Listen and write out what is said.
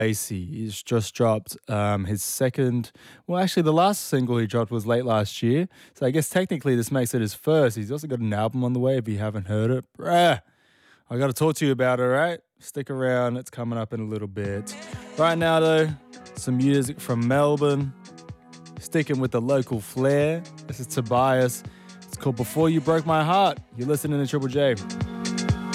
Lacey. He's just dropped his second, well, actually, the last single he dropped was late last year. So I guess technically this makes it his first. He's also got an album on the way if you haven't heard it. Bruh, I got to talk to you about it, all right? Stick around, it's coming up in a little bit. Right now, though, some music from Melbourne. Sticking with the local flair. This is Tobias. It's called Before You Broke My Heart. You're listening to Triple J.